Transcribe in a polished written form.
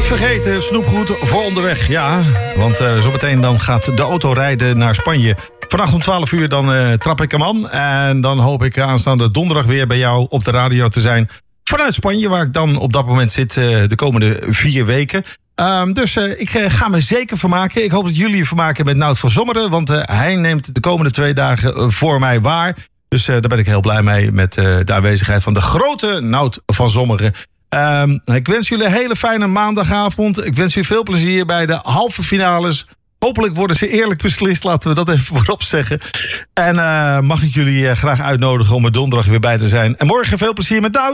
niet vergeten, snoepgoed voor onderweg. Ja, want zometeen dan gaat de auto rijden naar Spanje. Vannacht om 12 uur dan trap ik hem aan. En dan hoop ik aanstaande donderdag weer bij jou op de radio te zijn. Vanuit Spanje, waar ik dan op dat moment zit de komende 4 weken. Dus ik ga me zeker vermaken. Ik hoop dat jullie je vermaken met Nout van Zommeren. Want hij neemt de komende 2 dagen voor mij waar. Dus daar ben ik heel blij mee met de aanwezigheid van de grote Nout van Zommeren. Ik wens jullie een hele fijne maandagavond. Ik wens jullie veel plezier bij de halve finales. Hopelijk worden ze eerlijk beslist, laten we dat even voorop zeggen. En mag ik jullie graag uitnodigen om er donderdag weer bij te zijn. En morgen veel plezier met Nout.